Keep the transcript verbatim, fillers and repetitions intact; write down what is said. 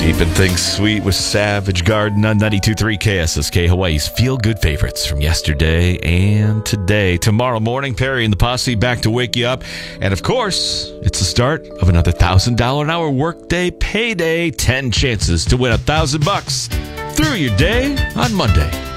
Keeping things sweet with Savage Garden on ninety-two point three K S S K, Hawaii's feel-good favorites from yesterday and today. Tomorrow morning, Perry and the Posse back to wake you up. And of course, it's the start of another one thousand dollars an hour workday payday. ten chances to win one thousand bucks through your day on Monday.